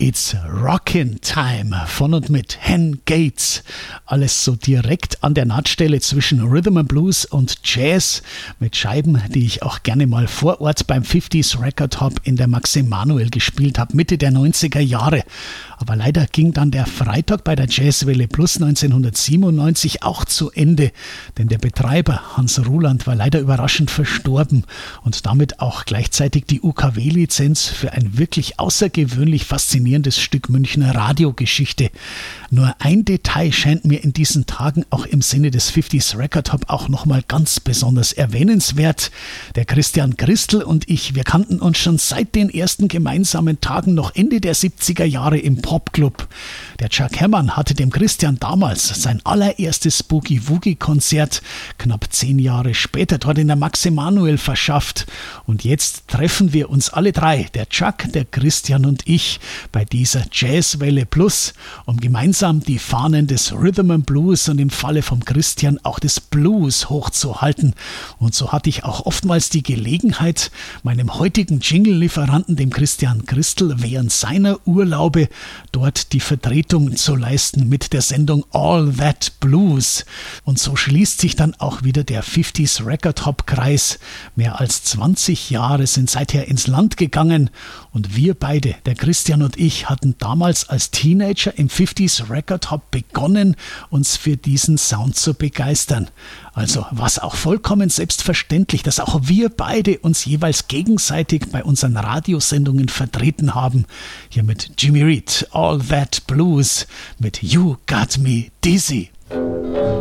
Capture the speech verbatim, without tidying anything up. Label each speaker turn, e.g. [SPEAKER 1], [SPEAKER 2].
[SPEAKER 1] It's Rockin' Time von und mit Hen Gates. Alles so direkt an der Nahtstelle zwischen Rhythm and Blues und Jazz mit Scheiben, die ich auch gerne mal vor Ort beim fünfziger Record Hop in der Max Emanuel gespielt habe, Mitte der neunziger Jahre. Aber leider ging dann der Freitag bei der Jazzwelle Plus neunzehnhundertsiebenundneunzig auch zu Ende, denn der Betreiber Hans Ruland war leider überraschend verstorben und damit auch gleichzeitig die U K W-Lizenz für ein wirklich außergewöhnlich faszinierendes Stück Münchner Radiogeschichte. Nur ein Detail scheint mir in diesen Tagen auch im Sinne des fünfziger Record Hop auch nochmal ganz besonders erwähnenswert. Der Christian Christel und ich, wir kannten uns schon seit den ersten gemeinsamen Tagen noch Ende der siebziger Jahre im Popclub. Der Chuck Herrmann hatte dem Christian damals sein allererstes Boogie-Woogie-Konzert knapp zehn Jahre später dort in der Max Emanuel verschafft. Und jetzt treffen wir uns alle drei, der Chuck, der Christian und ich, bei dieser Jazzwelle Plus, um gemeinsam die Fahnen des Rhythm and Blues und im Falle vom Christian auch des Blues hochzuhalten. Und so hatte ich auch oftmals die Gelegenheit, meinem heutigen Jingle-Lieferanten, dem Christian Christel, während seiner Urlaube dort die Vertretung zu leisten mit der Sendung All That Blues. Und so schließt sich dann auch wieder der fünfziger Record Hop Kreis. Mehr als zwanzig Jahre sind seither ins Land gegangen und wir beide, der Christian und ich, hatten damals als Teenager im fünfziger Record Hop begonnen, uns für diesen Sound zu begeistern. Also war es auch vollkommen selbstverständlich, dass auch wir beide uns jeweils gegenseitig bei unseren Radiosendungen vertreten haben. Hier mit Jimmy Reed, All That Blues, mit You Got Me Dizzy.